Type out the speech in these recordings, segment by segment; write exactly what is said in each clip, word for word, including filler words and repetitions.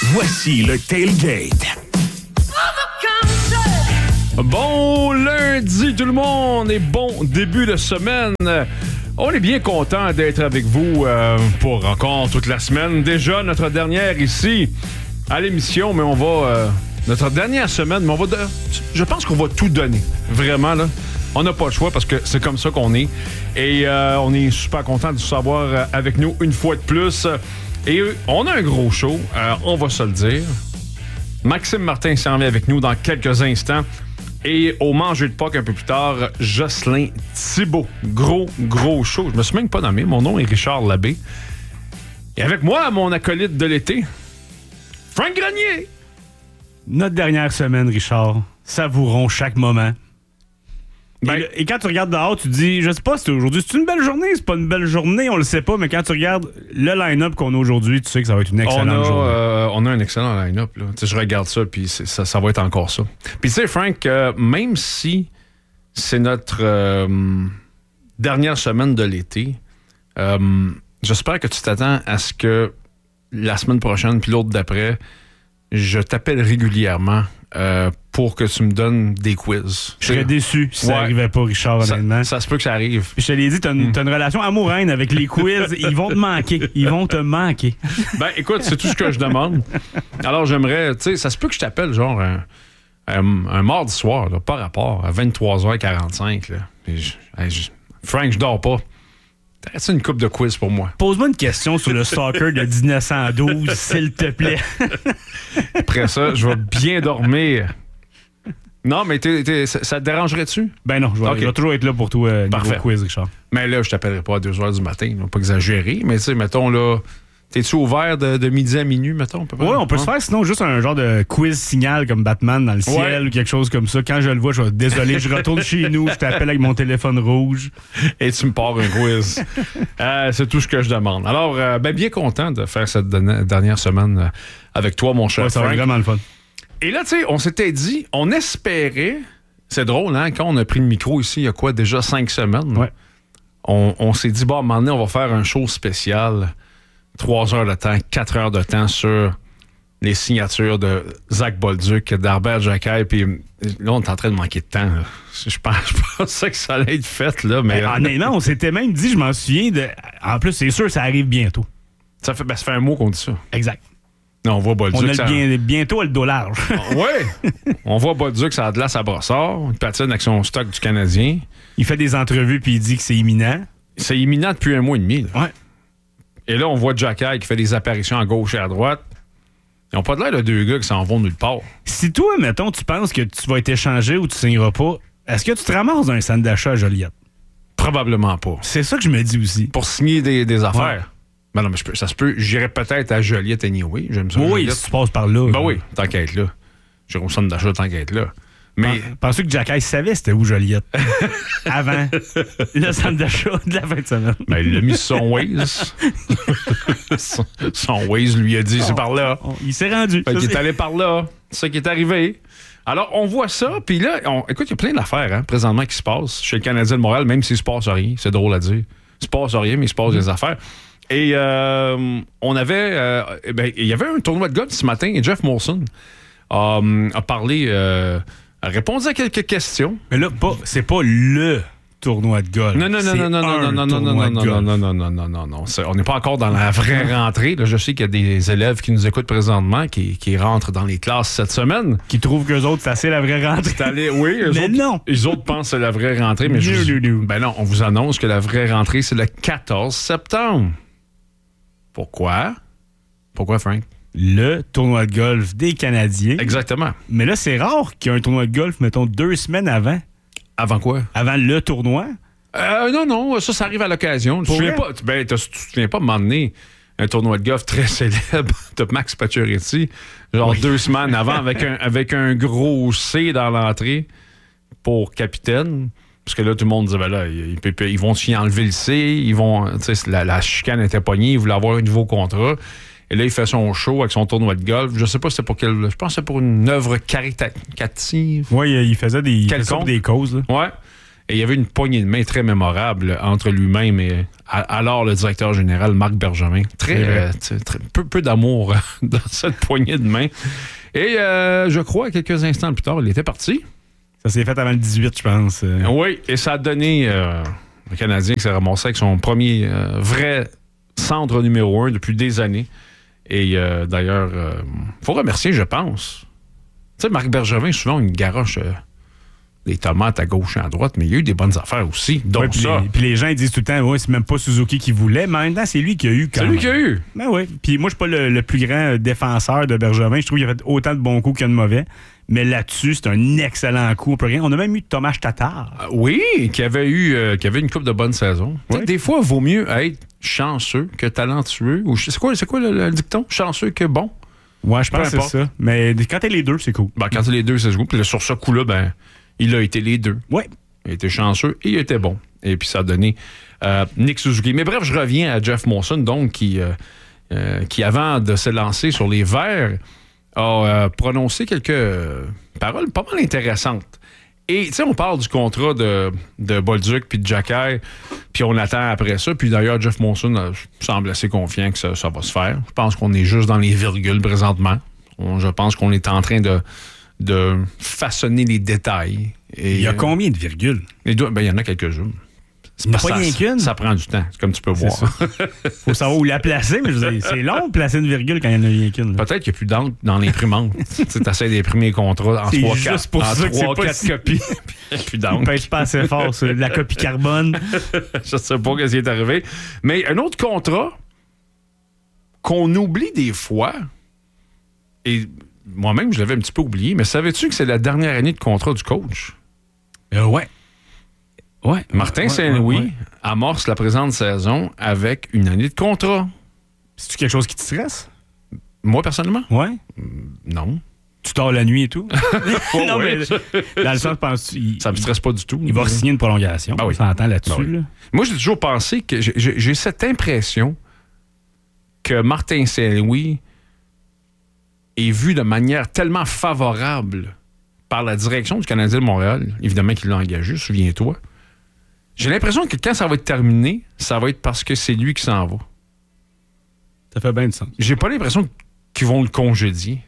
Voici le Tailgate. Bon lundi tout le monde et bon début de semaine. On est bien content d'être avec vous euh, pour encore toute la semaine. Déjà notre dernière ici à l'émission, mais on va... Euh, notre dernière semaine, mais on va... De, je pense qu'on va tout donner. Vraiment, là. On n'a pas le choix parce que c'est comme ça qu'on est. Et euh, on est super content de vous savoir avec nous une fois de plus. Et on a un gros show, euh, on va se le dire. Maxime Martin s'en vient avec nous dans quelques instants. Et au manger de Pâques un peu plus tard, Jocelyn Thibault. Gros, gros show. Je me suis même pas nommé. Mon nom est Richard Labbé. Et avec moi, mon acolyte de l'été, Frank Grenier. Notre dernière semaine, Richard. Savourons chaque moment. Ben, et, le, et quand tu regardes dehors, tu te dis, je sais pas si c'est aujourd'hui, c'est une belle journée, c'est pas une belle journée, on le sait pas, mais quand tu regardes le line-up qu'on a aujourd'hui, tu sais que ça va être une excellente on a, journée. Euh, on a un excellent line-up. Là. Je regarde ça, puis ça, ça va être encore ça. Puis tu sais, Frank, euh, même si c'est notre euh, dernière semaine de l'été, euh, j'espère que tu t'attends à ce que la semaine prochaine, puis l'autre d'après, je t'appelle régulièrement euh, pour que tu me donnes des quiz. Je serais déçu si ouais. ça n'arrivait pas, Richard, honnêtement. Ça, ça se peut que ça arrive. Je te l'ai dit, t'as une, mm. t'as une relation amoureuse avec les quiz. Ils vont te manquer. Ils vont te manquer. Ben, écoute, c'est tout ce que je demande. Alors, j'aimerais, tu sais, ça se peut que je t'appelle genre un, un, un mardi soir, là, par rapport, à vingt-trois heures quarante-cinq. Là. Je, je, Frank, je dors pas. C'est une coupe de quiz pour moi. Pose-moi une question sur le soccer de dix-neuf cent douze, s'il te plaît. Après ça, je vais bien dormir. Non, mais t'es, t'es, ça, ça te dérangerait-tu? Ben non, je vais, okay. je vais toujours être là pour toi, euh, niveau quiz, Richard. Mais là, je t'appellerai pas à deux heures du matin, là, pas exagéré, mais tu sais, mettons là... T'es-tu ouvert de, de midi à minuit, mettons? Oui, on peut ouais. se faire sinon juste un genre de quiz signal comme Batman dans le ciel ouais. ou quelque chose comme ça. Quand je le vois, je vais désolé, je retourne chez nous, je t'appelle avec mon téléphone rouge. Et tu me pars un quiz. euh, c'est tout ce que je demande. Alors, euh, ben, bien content de faire cette dernière semaine avec toi, mon cher ouais, ça Frank. va être vraiment le fun. Et là, tu sais, on s'était dit, on espérait, c'est drôle, hein, quand on a pris le micro ici, il y a quoi, déjà cinq semaines? Ouais. On, on s'est dit, bon, à un moment donné, on va faire un show spécial. Trois heures de temps, quatre heures de temps sur les signatures de Zach Bolduc, d'Arbert Jacquet, puis là, on est en train de manquer de temps. Là. Je, pense, je pensais que ça allait être fait, là, mais... Ben, honnêtement, on s'était même dit, je m'en souviens, de... en plus, c'est sûr, ça arrive bientôt. Ça fait, ben, ça fait un mois qu'on dit ça. Exact. Non, on voit Bolduc... On a ça... bien, bientôt le dos large. Oui! On voit Bolduc, ça a de glace à brossard, il patine avec son stock du Canadien. Il fait des entrevues, puis il dit que c'est imminent. C'est imminent depuis un mois et demi, là. Ouais. Et là, on voit Jacquet qui fait des apparitions à gauche et à droite. Ils n'ont pas de l'air de deux gars qui s'en vont nulle part. Si toi, mettons, tu penses que tu vas être échangé ou tu signeras pas, est-ce que tu te ramasses dans un centre d'achat à Joliette? Probablement pas. C'est ça que je me dis aussi. Pour signer des, des affaires? Ouais. Ben non, mais je peux, ça se peut. J'irais peut-être à Joliette anyway. J'aime ça. Oui, Joliette. si tu passes par là. Ben oui, tant qu'à être là. J'irai au centre d'achat tant qu'à être là. Mais... Penses-tu que Jacquet savait c'était où Joliette? Avant le centre d'achat de la fin de semaine. Ben, il l'a mis sur son Waze. son, son Waze lui a dit, c'est par là. On, il s'est rendu. Fait qu'il est allé par là. C'est ça qui est arrivé. Alors, on voit ça. Puis là, on, écoute, il y a plein d'affaires, hein, présentement, qui se passent chez le Canadien de Montréal, même s'il se passe rien. C'est drôle à dire. Il se passe rien, mais il se passe mmh. des affaires. Et euh, on avait... Euh, ben, il y avait un tournoi de golf ce matin, et Jeff Molson euh, a parlé... Euh, a répondu à quelques questions. Mais là, pas, c'est pas le tournoi de golf. Non, non, non, non, non, non, non, non, non, non, non, non, non, non, non, non, non. On n'est pas encore dans la vraie rentrée. Là, je sais qu'il y a des élèves qui nous écoutent présentement qui, qui rentrent dans les classes cette semaine. Qui trouvent qu'eux autres, c'est assez la vraie rentrée. C'est allé, oui, eux mais autres, non. Les autres pensent que c'est la vraie rentrée, mais je vous, ben non, on vous annonce que la vraie rentrée, c'est le quatorze septembre. Pourquoi? Pourquoi, Frank? Le tournoi de golf des Canadiens. Exactement. Mais là, c'est rare qu'il y ait un tournoi de golf, mettons, deux semaines avant. Avant quoi? Avant le tournoi? Euh, non, non, ça, ça arrive à l'occasion. Tu ne te ben, tu te souviens pas m'emmener un tournoi de golf très célèbre de Max Pacioretty, genre oui. deux semaines avant, avec un, avec un gros C dans l'entrée pour capitaine. Parce que là, tout le monde disait, ben là, ils, ils, ils vont s'y enlever le C, ils vont, tu sais, la, la chicane était pognée, ils voulaient avoir un nouveau contrat. Et là, il fait son show avec son tournoi de golf. Je sais pas c'était pour quel. Je pense que c'est pour une œuvre caritative. Oui, il faisait des, il faisait des causes. Là. Ouais. Et il y avait une poignée de main très mémorable entre lui-même et alors le directeur général Marc Bergevin. Très, euh, très peu, peu d'amour dans cette poignée de main. Et euh, je crois, quelques instants plus tard, il était parti. Ça s'est fait avant le dix-huit, je pense. Oui, et ça a donné euh, le Canadien qui s'est ramassé avec son premier euh, vrai centre numéro un depuis des années. Et euh, d'ailleurs, il euh, faut remercier, je pense. Tu sais, Marc Bergevin, souvent, une garoche euh, des tomates à gauche et à droite, mais il y a eu des bonnes affaires aussi. Donc ouais, puis ça. Les, puis les gens ils disent tout le temps, ouais, c'est même pas Suzuki qui voulait, mais en même temps, c'est lui qui a eu quand C'est même. lui qui a eu. Ben oui. Puis moi, je suis pas le, le plus grand défenseur de Bergevin. Je trouve qu'il a fait autant de bons coups que de mauvais. Mais là-dessus, c'est un excellent coup. On peut rien. On a même eu Thomas Tatar. Euh, oui, qui avait eu euh, qui avait une coupe de bonnes saisons. Ouais. Des fois, il vaut mieux être chanceux que talentueux. Ou c'est quoi, c'est quoi le, le dicton? Chanceux que bon? Ouais, je pense que c'est ça. Mais quand t'es les deux, c'est cool. Ben, quand t'es les deux, c'est cool. Puis là, sur ce coup-là, ben, il a été les deux. Ouais. Il a été chanceux et il était bon. Et puis ça a donné euh, Nick Suzuki. Mais bref, je reviens à Jeff Molson, donc, qui, euh, euh, qui avant de se lancer sur les verts, a euh, prononcé quelques euh, paroles pas mal intéressantes. Et, tu sais, on parle du contrat de, de Bolduc puis de Jacquet, puis on attend après ça. Puis d'ailleurs, Jeff Molson euh, semble assez confiant que ça, ça va se faire. Je pense qu'on est juste dans les virgules présentement. On, je pense qu'on est en train de, de façonner les détails. Et, il y a combien de virgules? Il ben, y en a quelques-unes. Il n'y en a pas rien qu'une? Ça prend du temps, comme tu peux voir. Il faut savoir où la placer, mais je veux dire, c'est long de placer une virgule quand il n'y en a rien qu'une. Là. Peut-être qu'il n'y a plus d'encre dans l'imprimante. Tu essaies d'imprimer les contrats en trois quatre si... copies. Il n'y a plus d'encre. Il pèse pas assez fort sur la copie carbone. Je ne sais pas ce qui est arrivé. Mais un autre contrat qu'on oublie des fois, et moi-même, je l'avais un petit peu oublié, mais savais-tu que c'est la dernière année de contrat du coach? Euh, ouais. Ouais, Martin ouais, Saint-Louis ouais, ouais. amorce la présente saison avec une année de contrat. C'est-tu quelque chose qui te stresse? Moi, personnellement? Ouais. Non. Tu dors la nuit et tout? Oh, non, ouais. mais dans le sens, penses-tu... Il, ça me stresse pas du tout. Il va signer une prolongation. Ben oui. On s'entend là-dessus. Ben oui. Là. Moi, j'ai toujours pensé que... J'ai, j'ai cette impression que Martin Saint-Louis est vu de manière tellement favorable par la direction du Canadien de Montréal. Évidemment qu'il l'a engagé, souviens-toi. J'ai l'impression que quand ça va être terminé, ça va être parce que c'est lui qui s'en va. Ça fait bien du sens. J'ai pas l'impression qu'ils vont le congédier.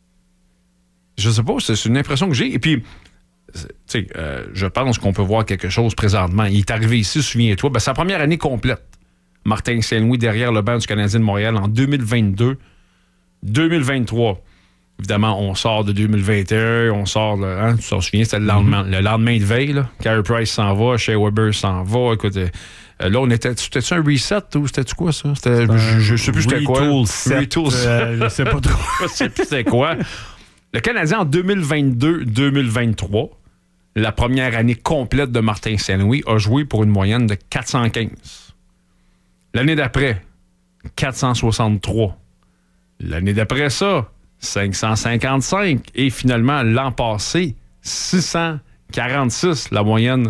Je sais pas, c'est une impression que j'ai. Et puis, tu sais, euh, je pense qu'on peut voir quelque chose présentement. Il est arrivé ici, souviens-toi, ben, sa première année complète. Martin Saint-Louis derrière le banc du Canadien de Montréal en deux mille vingt-deux deux mille vingt-trois. Évidemment, on sort de deux mille vingt et un, on sort, de, hein, tu t'en souviens, c'était le lendemain, mm-hmm. le lendemain de veille. Là. Carey Price s'en va, Shea Weber s'en va. Écoute, euh, là, on était, c'était-tu un reset ou c'était-tu quoi, ça? C'était, je, je sais plus c'était quoi. Retool set. Retool set. Euh, je sais pas trop. Je sais plus c'était quoi. Le Canadien, en deux mille vingt-deux deux mille vingt-trois, la première année complète de Martin Saint-Louis, a joué pour une moyenne de quatre cent quinze. L'année d'après, quatre cent soixante-trois. L'année d'après ça, cinq cent cinquante-cinq. Et finalement, l'an passé, six cent quarante-six, la moyenne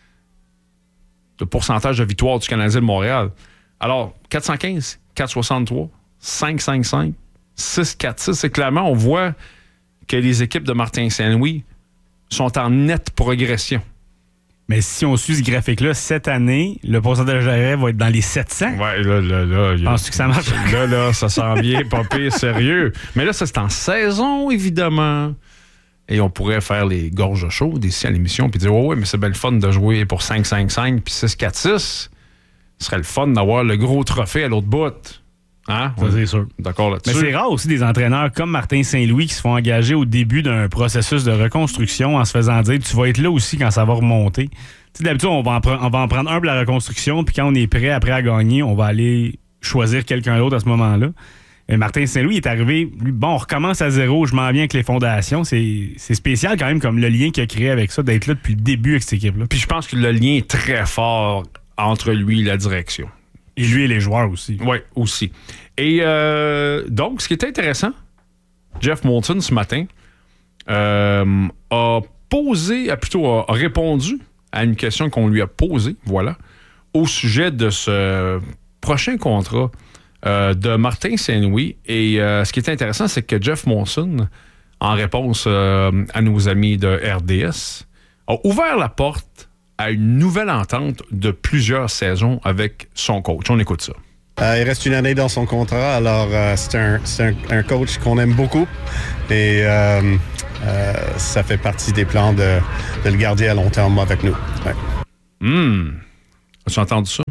de pourcentage de victoire du Canadien de Montréal. Alors, quatre cent quinze, quatre cent soixante-trois, cinq cent cinquante-cinq, six cent quarante-six. Et clairement, on voit que les équipes de Martin Saint-Louis sont en nette progression. Mais si on suit ce graphique-là, cette année, le pourcentage d'arrêt va être dans les sept cents. Ouais, là, là, là. Penses-tu que ça marche? Là, là, ça s'en vient, pas pire, sérieux. Mais là, ça, c'est en saison, évidemment. Et on pourrait faire les gorges chaudes ici à l'émission puis dire, ouais, ouais, mais c'est bien le fun de jouer pour cinq cinq cinq puis six quatre six. Ce serait le fun d'avoir le gros trophée à l'autre bout. Hein? Ça, c'est sûr. D'accord là-dessus. Mais c'est rare aussi des entraîneurs comme Martin Saint-Louis qui se font engager au début d'un processus de reconstruction en se faisant dire tu vas être là aussi quand ça va remonter. Tu sais, d'habitude, on va, en pre- on va en prendre un pour la reconstruction, puis quand on est prêt après à gagner, on va aller choisir quelqu'un d'autre à ce moment-là. Et Martin Saint-Louis est arrivé, lui, bon, on recommence à zéro, je m'en viens avec les fondations. C'est, c'est spécial quand même comme le lien qu'il a créé avec ça, d'être là depuis le début avec cette équipe-là. Puis je pense que le lien est très fort entre lui et la direction. Et lui et les joueurs aussi. Oui, aussi. Et euh, donc, ce qui est intéressant, Jeff Molson, ce matin, euh, a posé, a plutôt a, a répondu à une question qu'on lui a posée, voilà, au sujet de ce prochain contrat euh, de Martin Saint-Louis. Et euh, ce qui est intéressant, c'est que Jeff Molson, en réponse euh, à nos amis de R D S, a ouvert la porte à une nouvelle entente de plusieurs saisons avec son coach. On écoute ça. Euh, il reste une année dans son contrat, alors euh, c'est, un, c'est un, un coach qu'on aime beaucoup et euh, euh, ça fait partie des plans de, de le garder à long terme avec nous. Ouais. Hum. As-tu entendu ça?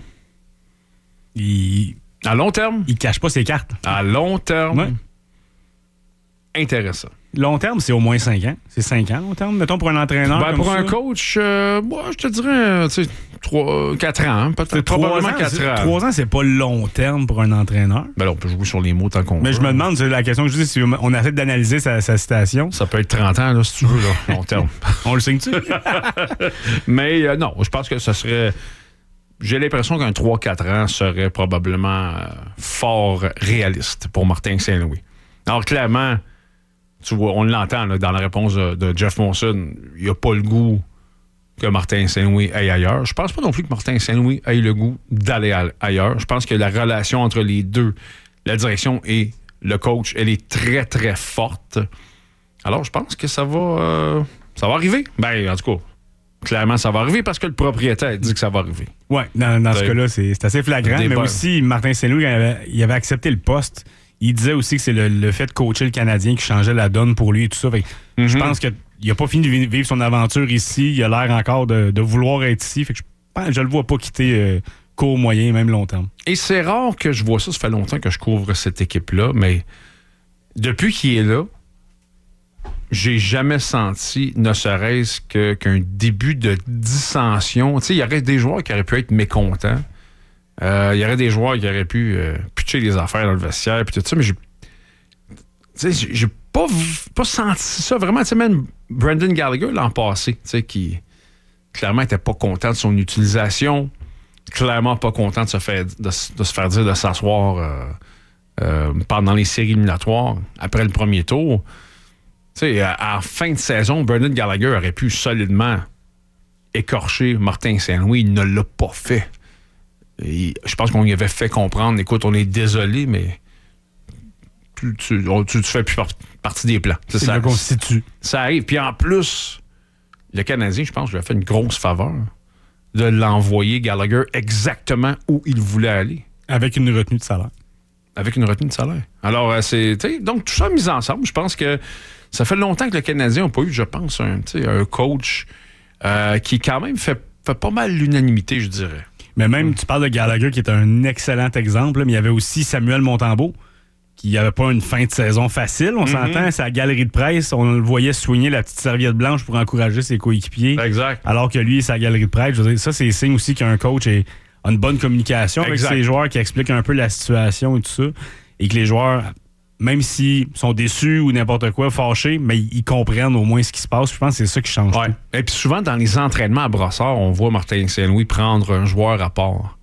Il... À long terme? Il cache pas ses cartes. À long terme? Ouais. Intéressant. Long terme, c'est au moins cinq ans. C'est cinq ans, long terme, mettons, pour un entraîneur. Ben, comme pour ça. un coach, euh, moi, je te dirais, tu sais, trois, quatre ans. Peut-être probablement ans, quatre ans. Trois ans, c'est pas long terme pour un entraîneur. Ben là, on peut jouer sur les mots tant qu'on Mais veut. je me demande, c'est la question que je dis, si on essaie d'analyser sa, sa citation. Ça peut être trente ans, là, si tu veux, là, long terme. On le signe-tu? Mais euh, non, je pense que ce serait... J'ai l'impression qu'un trois quatre ans serait probablement euh, fort réaliste pour Martin Saint-Louis. Alors, clairement, tu vois, on l'entend là, dans la réponse de, de Jeff Monson, il n'a pas le goût que Martin Saint-Louis aille ailleurs. Je pense pas non plus que Martin Saint-Louis ait le goût d'aller ailleurs. Je pense que la relation entre les deux, la direction et le coach, elle est très, très forte. Alors, je pense que ça va, euh, ça va arriver. Ben, en tout cas, clairement, ça va arriver parce que le propriétaire dit que ça va arriver. Oui, dans, dans ce cas-là, c'est, c'est assez flagrant. Mais bonnes. Aussi, Martin Saint-Louis, il avait, il avait accepté le poste. Il disait aussi que c'est le, le fait de coacher le Canadien qui changeait la donne pour lui et tout ça. Fait que mm-hmm. Je pense qu'il n'a pas fini de vivre son aventure ici. Il a l'air encore de, de vouloir être ici. Fait que je, je le vois pas quitter euh, court, moyen, même long terme. Et c'est rare que je vois ça. Ça fait longtemps que je couvre cette équipe-là. Mais depuis qu'il est là, j'ai jamais senti, ne serait-ce que, qu'un début de dissension. Tu sais, il y aurait des joueurs qui auraient pu être mécontents. Euh, il y aurait des joueurs qui auraient pu euh, pitcher les affaires dans le vestiaire puis tout ça, mais j'ai, j'ai, j'ai pas, pas senti ça vraiment. Tu sais, même Brendan Gallagher l'an passé, tu sais, qui clairement était pas content de son utilisation, clairement pas content de se faire, de, de se faire dire de s'asseoir euh, euh, pendant les séries éliminatoires après le premier tour. Tu sais, à, à fin de saison, Brendan Gallagher aurait pu solidement écorcher Martin Saint-Louis. Il ne l'a pas fait. Et je pense qu'on lui avait fait comprendre, écoute, on est désolé, mais tu, tu, tu, tu fais plus par, partie des plans. C'est ça, le constitue. Ça arrive. Puis en plus, le Canadien, je pense, lui a fait une grosse faveur de l'envoyer Gallagher exactement où il voulait aller. Avec une retenue de salaire. Avec une retenue de salaire. Alors, c'est, donc tout ça mis ensemble, je pense que ça fait longtemps que le Canadien n'a pas eu, je pense, un, un coach euh, qui quand même fait, fait pas mal l'unanimité, je dirais. Mais même, mmh. tu parles de Gallagher, qui est un excellent exemple, là, mais il y avait aussi Samuel Montembeault, qui n'avait pas une fin de saison facile. On mmh. s'entend, c'est à la galerie de presse, on le voyait soigner la petite serviette blanche pour encourager ses coéquipiers. Exact. Alors que lui, c'est à la galerie de presse. Je veux dire, ça, c'est signe aussi qu'un coach est, a une bonne communication exact. Avec ses joueurs, qui explique un peu la situation et tout ça. Et que les joueurs, même s'ils sont déçus ou n'importe quoi, fâchés, mais ils comprennent au moins ce qui se passe. Je pense que c'est ça qui change ouais. tout. Et puis souvent, dans les entraînements à Brossard, on voit Martin Saint-Louis prendre un joueur à part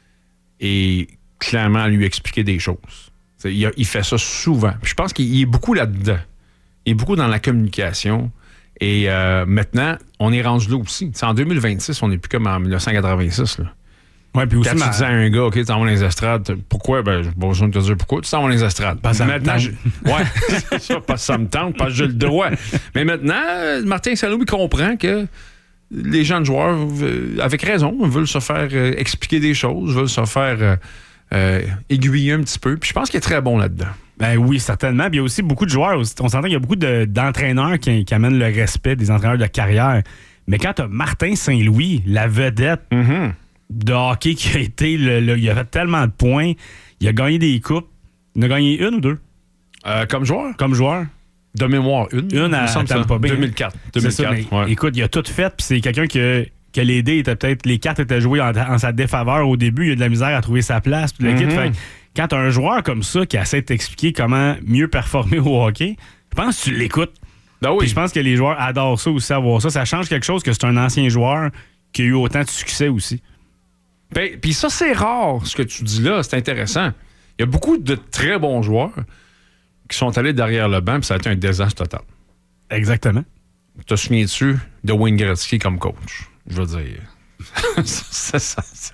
et clairement lui expliquer des choses. Il, a, il fait ça souvent. Puis je pense qu'il est beaucoup là-dedans. Il est beaucoup dans la communication. Et euh, maintenant, on est rendu là aussi. T'sais, en deux mille vingt-six, on n'est plus comme en dix-neuf cent quatre-vingt-six. Là. Ouais, puis aussi, quand ma... tu disais à un gars, OK, tu t'en vas dans les estrades, pourquoi? Ben, j'ai pas besoin de te dire pourquoi. Tu t'en vas dans les estrades. Parce maintenant, je... ouais, c'est ça, parce que ça me tente, parce que j'ai le droit. Mais maintenant, Martin Saint-Louis comprend que les jeunes joueurs, avec raison, veulent se faire euh, expliquer des choses, veulent se faire euh, euh, aiguiller un petit peu. Puis je pense qu'il est très bon là-dedans. Ben oui, certainement. Puis il y a aussi beaucoup de joueurs. On s'entend qu'il y a beaucoup de, d'entraîneurs qui, qui amènent le respect des entraîneurs de carrière. Mais quand tu as Martin Saint-Louis, la vedette, mm-hmm. de hockey qui a été, le, le, il a fait tellement de points, il a gagné des coupes. Il en a gagné une ou deux? Euh, comme joueur? Comme joueur. De mémoire, une. Une à Tampa Bay. deux mille quatre. deux mille quatre, ça, ouais. Écoute, il a tout fait, puis c'est quelqu'un que, que les dés étaient peut-être, les cartes étaient jouées en, en sa défaveur au début, il a de la misère à trouver sa place, puis le mm-hmm. kit, fait, quand t'as un joueur comme ça qui essaie de t'expliquer comment mieux performer au hockey, je pense que tu l'écoutes. Ben oui. Puis je pense que les joueurs adorent ça aussi, avoir ça. Ça change quelque chose que c'est un ancien joueur qui a eu autant de succès aussi. Ben, puis ça, c'est rare, ce que tu dis là. C'est intéressant. Il y a beaucoup de très bons joueurs qui sont allés derrière le banc, puis ça a été un désastre total. Exactement. Te souviens-tu de Wayne Gretzky comme coach? Je veux dire... ça, ça, c'est...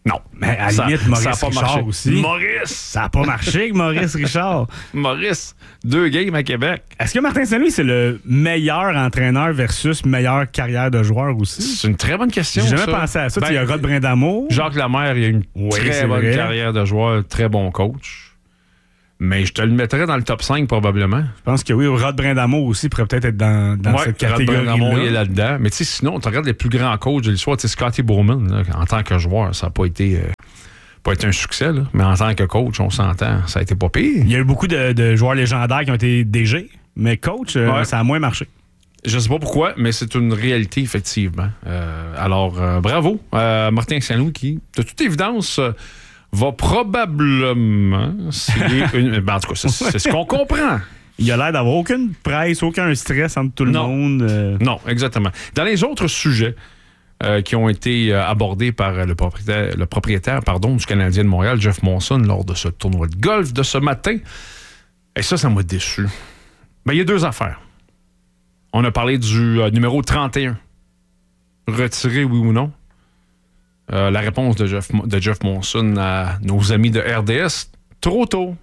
Non. Mais à la Ça- limite, ça Maurice a pas Richard marché. aussi. Maurice! Ça n'a pas marché avec Maurice Richard. Maurice, deux games à Québec. Est-ce que Martin Saint-Louis, c'est le meilleur entraîneur versus meilleure carrière de joueur aussi? C'est une très bonne question. J'ai jamais ça. pensé à ça. Ben, Il y a Rod Brindamour. Jacques Lemaire, il a une Oui, très c'est bonne vrai. carrière de joueur, très bon coach. Mais je te le mettrais dans le top cinq probablement. Je pense que oui. Rod Brindamour aussi pourrait peut-être être dans, dans Ouais, cette Rod Brindamour, il est catégorie-là. là-dedans. Mais tu sais, sinon, tu regardes les plus grands coachs de l'histoire. Tu sais, Scotty Bowman, là, en tant que joueur, ça n'a pas été, euh, pas été un succès. Là. Mais en tant que coach, on s'entend, ça a été pas pire. Il y a eu beaucoup de, de joueurs légendaires qui ont été D G, mais coach, euh, Ouais. ça a moins marché. Je sais pas pourquoi, mais c'est une réalité, effectivement. Euh, alors, euh, bravo, euh, Martin Saint-Louis, qui, de toute évidence, euh, va probablement... signer une- ben, en tout cas, c'est, c'est ce qu'on comprend. Il a l'air d'avoir aucune presse, aucun stress entre tout le Non. monde. euh. Non, exactement. Dans les autres sujets euh, qui ont été euh, abordés par euh, le propriétaire, le propriétaire pardon, du Canadien de Montréal, Jeff Monson, lors de ce tournoi de golf de ce matin, et ça, ça m'a déçu. Ben, il y a deux affaires. On a parlé du euh, numéro trente et un. Retiré, oui ou non? Euh, la réponse de Jeff, de Jeff Monson à nos amis de R D S, trop tôt.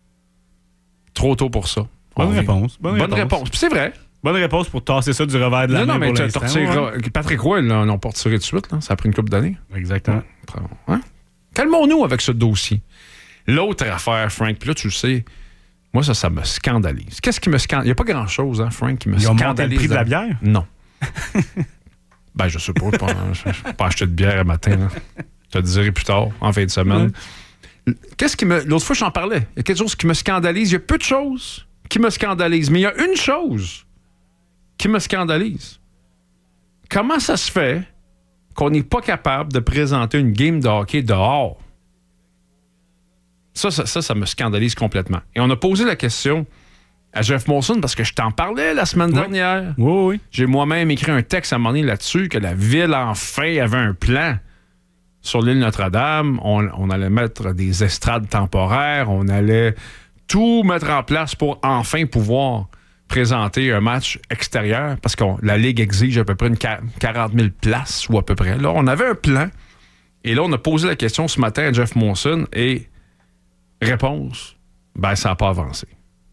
Trop tôt pour ça. Bonne On- réponse. Bonne, Bonne réponse. réponse. Puis c'est vrai. Bonne réponse pour tasser ça du revers de la Non, main non, mais pour t'as l'instant, retiré- ouais. Patrick Roy, là, n'ont pas retiré de suite. Là. Ça a pris une couple d'années. Exactement. Hein? Calmons-nous avec ce dossier. L'autre affaire, Frank, puis là, tu le sais, moi, ça, ça me scandalise. Qu'est-ce qui me scandalise? Il n'y a pas grand-chose, hein, Frank, qui me Ils ont monté scandalise. le prix de la dans- bière? Non. Ben, je sais pas. Je n'ai pas acheté de bière un matin. Là. Je te le dirai plus tard, en fin de semaine. Qu'est-ce qui me... L'autre fois, j'en parlais. Il y a quelque chose qui me scandalise. Il y a peu de choses qui me scandalisent. Mais il y a une chose qui me scandalise. Comment ça se fait qu'on n'est pas capable de présenter une game de hockey dehors? Ça, ça, ça, ça me scandalise complètement. Et on a posé la question à Jeff Monson parce que je t'en parlais la semaine Oui. dernière. Oui, oui. J'ai moi-même écrit un texte à un moment donné là-dessus que la ville, enfin, avait un plan sur l'île Notre-Dame. On, on allait mettre des estrades temporaires. On allait tout mettre en place pour enfin pouvoir présenter un match extérieur parce que la Ligue exige à peu près une quarante mille places ou à peu près. Là, on avait un plan. Et là, on a posé la question ce matin à Jeff Monson et réponse, ben, ça n'a pas avancé.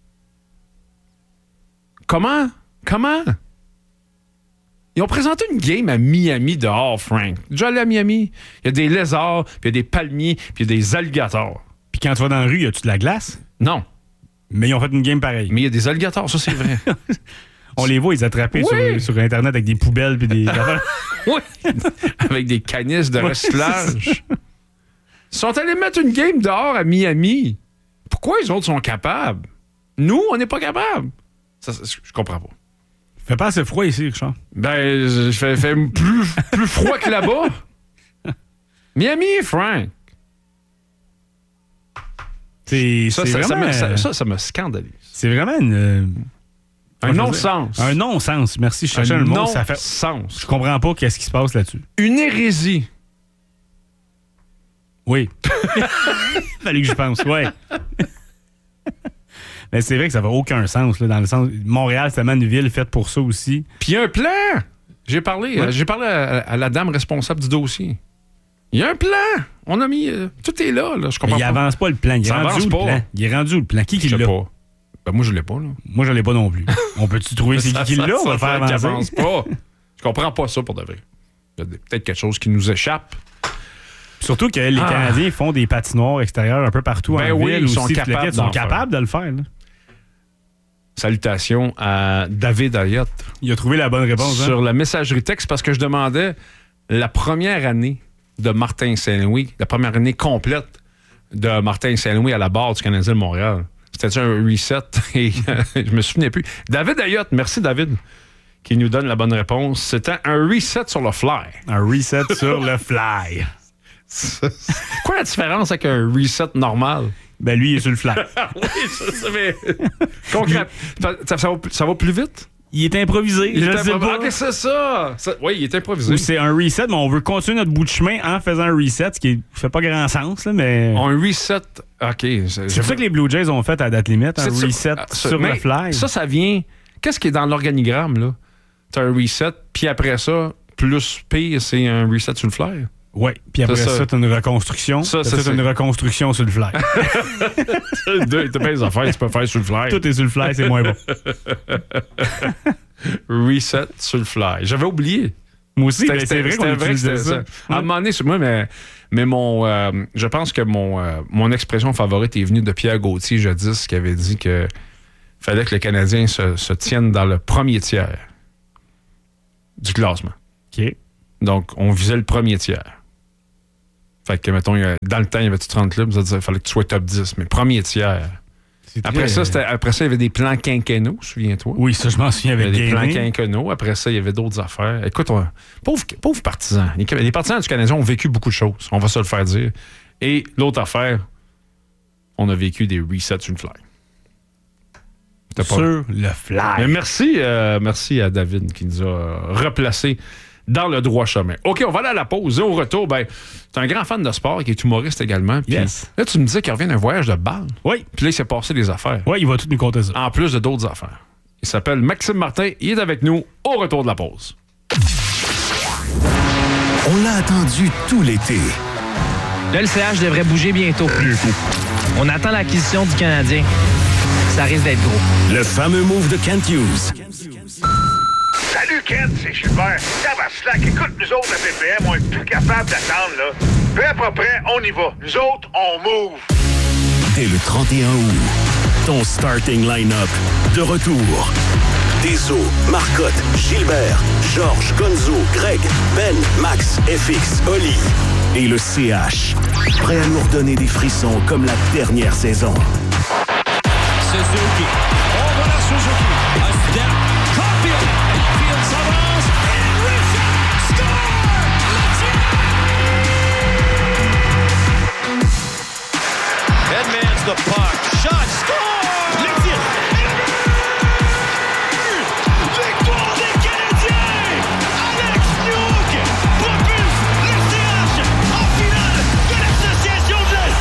Comment? Comment? Ils ont présenté une game à Miami dehors, Frank. Déjà allé à Miami, il y a des lézards, puis il y a des palmiers, puis il y a des alligators. Puis quand tu vas dans la rue, y a-tu de la glace? Non, Mais ils ont fait une game pareille. mais il y a des alligators, ça c'est vrai. On les voit, ils attrapés Oui. sur, sur Internet avec des poubelles puis des... Oui, avec des canisses de recyclage. Ils sont allés mettre une game dehors à Miami. Pourquoi les autres sont capables? Nous, on n'est pas capables. Ça, ça, je comprends pas. Fait pas assez froid ici, Richard. Ben, je fais, fait plus, plus froid que là-bas. Miami, Frank. C'est Ça, c'est ça, ça, vraiment... me, ça, ça, ça me scandalise. C'est vraiment une... Un comment non-sens. dire? Un non-sens. Merci, je cherchais Un un mot. Ça fait... non-sens. Je comprends pas qu'est-ce qui se passe là-dessus. Une hérésie. Oui. Fallait que j'y pense, ouais. Mais c'est vrai que ça n'a aucun sens, là, dans le sens... Montréal, c'est tellement une ville faite pour ça aussi. Puis il y a un plan. J'ai parlé, Ouais. euh, j'ai parlé à, à la dame responsable du dossier. Il y a un plan. On a mis... euh, tout est là, là. Je Mais comprends il pas. avance pas le plan. Il est Ça rendu avance où, le pas. plan? Il est rendu où, le plan? Qui qui Je sais l'a? pas. Ben, moi, je l'ai pas, là. Moi, je l'ai pas non plus. On peut-tu trouver c'est qui qui Ça- l'a? On va ça le faire fait qu'il avancer. avance pas. Je comprends pas ça pour de vrai. Il y a des- peut-être quelque chose qui nous échappe. Surtout que les Ah. Canadiens font des patinoires extérieures un peu partout Ben en oui, ville. ils sont aussi, tout le capables kit. Ils sont d'en capables de le faire. là. Salutations à David Ayotte Il a trouvé la bonne réponse. Hein? sur la messagerie texte parce que je demandais la première année de Martin Saint-Louis, la première année complète de Martin Saint-Louis à la barre du Canadien de Montréal. C'était un reset et euh, je me souvenais plus. David Ayotte, merci David, qui nous donne la bonne réponse. C'était un reset sur le fly. Un reset sur le fly. Quoi la différence avec un reset normal? Ben lui, il est sur le fly. Oui, je sais, mais concrètement, ça, ça va, ça va plus vite? Il est improvisé. Il je est sais improvisé. pas. Ah, qu'est-ce que c'est ça? ça? Oui, il est improvisé. Ou c'est un reset, mais on veut continuer notre bout de chemin en faisant un reset, ce qui fait pas grand sens, là, mais... Un reset, OK. C'est C'est ça que les Blue Jays ont fait à date limite, un C'est reset ça. Ah, ça, sur mais le fly. Ça, ça vient... Qu'est-ce qui est dans l'organigramme, là? T'as un reset, puis après ça, plus pire, c'est un reset sur le fly. Oui, puis après ça, ça t'as une reconstruction. Ça, t'as ça, toute c'est... une reconstruction sur le fly. T'as bien les affaires que tu peux faire sur le fly. Tout est sur le fly, c'est moins bon. Reset sur le fly. J'avais oublié. Moi aussi, c'était, mais c'est vrai qu'on vrai utilisait ça. ça. À un moment donné, c'est moi, mais, mais mon, euh, je pense que mon, euh, mon expression favorite est venue de Pierre Gauthier, jadis, qui avait dit que fallait que le Canadien se, se tienne dans le premier tiers du classement. OK. Donc, on visait le premier tiers. Fait que, mettons, dans le temps, il y avait trente clubs, ça disait qu'il fallait que tu sois top dix, mais premier tiers. Après, très... ça, c'était, après ça, il y avait des plans quinquennaux, souviens-toi. Oui, ça, je m'en souviens avec des plans quinquennaux. Après ça, il y avait d'autres affaires. Écoute, on, pauvres pauvre partisans. Les, les partisans du Canadien ont vécu beaucoup de choses. On va se le faire dire. Et l'autre affaire, on a vécu des resets sur le fly. Pas... Sur le fly. Mais merci, euh, merci à David qui nous a replacés dans le droit chemin. OK, on va aller à la pause. Et au retour, ben, tu es un grand fan de sport qui est humoriste également. Puis yes. Là, tu me disais qu'il revient d'un voyage de balle. Oui. Puis là, il s'est passé des affaires. Oui, il va tout nous conter ça. En plus de d'autres affaires. Il s'appelle Maxime Martin. Il est avec nous au retour de la pause. On l'a attendu tout l'été. Là, le C H devrait bouger bientôt. Bientôt. On attend l'acquisition du Canadien. Ça risque d'être gros. Le fameux move de Kent Hughes. Salut Ken, c'est Gilbert. Ça va slack. Écoute, nous autres, à P P M, on est plus capable d'attendre, là. Peu à peu près, on y va. Nous autres, on move. Dès le trente et un août, ton starting line-up de retour. Deso, Marcotte, Gilbert, Georges, Gonzo, Greg, Ben, Max, F X, Oli et le C H. Prêt à nous redonner des frissons comme la dernière saison. Suzuki. Oh, voilà Suzuki. A step. Caulfield. Field s'avance. And Richard score! Edmonds the puck. Shot. Score! Le tir. Victoire des Canadiens! Alex Newhook propulse le C H en finale de l'Association de l'Est!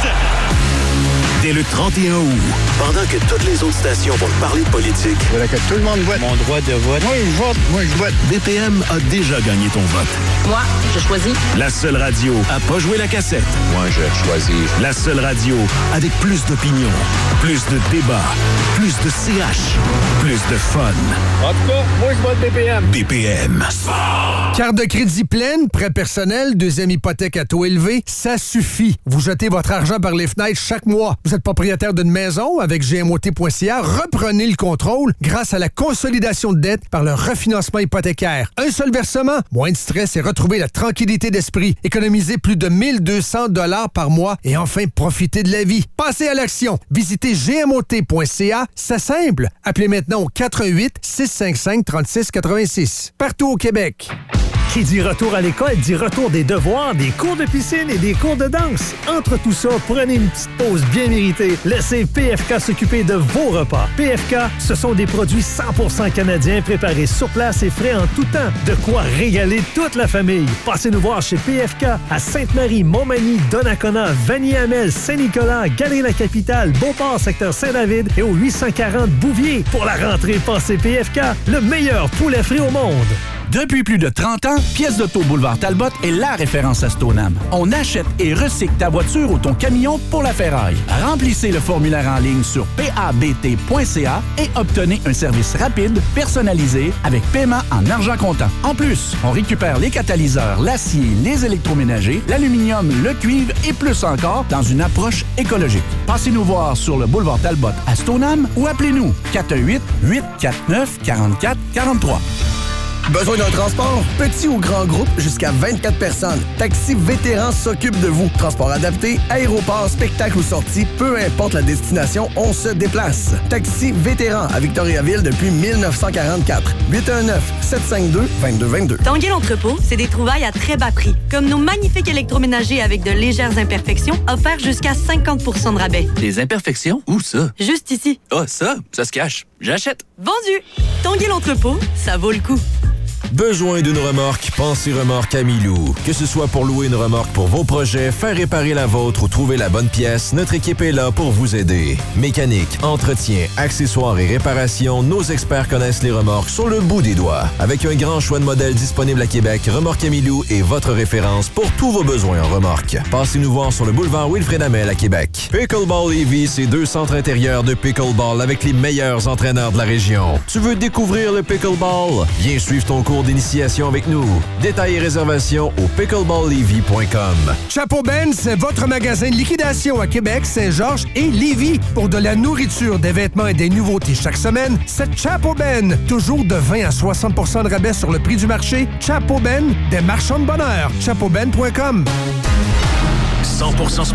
Dès le trente et un août, pendant que toutes les autres stations vont parler de politique, Je voudrais que tout le monde vote. Mon droit de vote. Moi, je vote. Moi, je vote. B P M a déjà gagné ton vote. Moi, je choisis. La seule radio à pas jouer la cassette. Moi, je choisis. La seule radio avec plus d'opinion, plus de débats, plus de C H, plus de fun. En tout cas, moi, je vote B P M. B P M. Carte de crédit pleine, prêt personnel, deuxième hypothèque à taux élevé, ça suffit. Vous jetez votre argent par les fenêtres chaque mois. Vous êtes propriétaire d'une maison avec G M O T point C A, reprenez le contrôle grâce à la consolidation de dette par le refinancement hypothécaire. Un seul versement, moins de stress et retrouvez la tranquillité d'esprit. Économisez plus de mille deux cents dollars par mois et enfin profitez de la vie. Passez à l'action. Visitez G M O T point C A, c'est simple. Appelez maintenant au quatre un huit, six cinq cinq, trois six huit six. Partout au Québec. Qui dit retour à l'école dit retour des devoirs, des cours de piscine et des cours de danse. Entre tout ça, prenez une petite pause bien méritée. Laissez P F K s'occuper de vos repas. P F K, ce sont des produits cent pour cent canadiens préparés sur place et frais en tout temps. De quoi régaler toute la famille. Passez nous voir chez P F K à Sainte-Marie, Montmagny, Donnacona, Vanier-Hamel, Saint-Nicolas, Galerie-la-Capitale, Beauport, secteur Saint-David et au huit cent quarante Bouvier. Pour la rentrée, passez P F K, le meilleur poulet frit au monde. Depuis plus de trente ans, Pièces d'auto Boulevard Talbot est la référence à Stoneham. On achète et recycle ta voiture ou ton camion pour la ferraille. Remplissez le formulaire en ligne sur p a b t point c a et obtenez un service rapide, personnalisé, avec paiement en argent comptant. En plus, on récupère les catalyseurs, l'acier, les électroménagers, l'aluminium, le cuivre et plus encore dans une approche écologique. Passez nous voir sur le boulevard Talbot à Stoneham ou appelez-nous quatre un huit, huit quatre neuf, quatre quatre quatre trois. Besoin d'un transport? Petit ou grand groupe, jusqu'à vingt-quatre personnes. Taxi Vétéran s'occupe de vous. Transport adapté, aéroport, spectacle ou sortie, peu importe la destination, on se déplace. Taxi Vétéran à Victoriaville depuis mille neuf cent quarante-quatre. huit un neuf, sept cinq deux, deux deux deux deux. Tanguay l'entrepôt, c'est des trouvailles à très bas prix. Comme nos magnifiques électroménagers avec de légères imperfections, offerts jusqu'à cinquante pour cent de rabais. Des imperfections? Où ça? Juste ici. Ah, oh, ça? Ça se cache. J'achète. Vendu! Tanguay l'entrepôt, ça vaut le coup. Besoin d'une remorque? Pensez Remorque Amilou. Que ce soit pour louer une remorque pour vos projets, faire réparer la vôtre ou trouver la bonne pièce, notre équipe est là pour vous aider. Mécanique, entretien, accessoires et réparations, nos experts connaissent les remorques sur le bout des doigts. Avec un grand choix de modèles disponibles à Québec, Remorque Amilou est votre référence pour tous vos besoins en remorque. Passez nous voir sur le boulevard Wilfrid Hamel à Québec. Pickleball Lévis, c'est deux centres intérieurs de pickleball avec les meilleurs entraîneurs de la région. Tu veux découvrir le pickleball? Viens suivre ton cours d'initiation avec nous. Détails et réservations au pickleball lévis point com. Chapeau Ben, c'est votre magasin de liquidation à Québec, Saint-Georges et Lévis. Pour de la nourriture, des vêtements et des nouveautés chaque semaine, c'est Chapeau Ben. Toujours de vingt à soixante pour cent de rabais sur le prix du marché. Chapeau Ben, des marchands de bonheur. chapeau ben point com. cent pour cent sport.